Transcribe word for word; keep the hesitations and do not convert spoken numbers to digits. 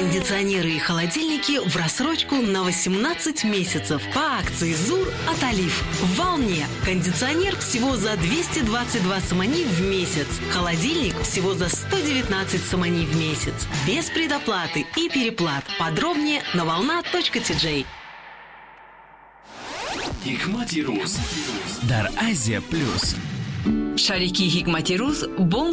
Кондиционеры и холодильники в рассрочку на восемнадцать месяцев по акции ЗУР от Олив. В Волне. Кондиционер всего за двести двадцать два сомани в месяц. Холодильник всего за сто девятнадцать сомани в месяц. Без предоплаты и переплат. Подробнее на волна точка ти джей. Hikmati Ruz. Дар Азия плюс. Шарики Hikmati Ruz бом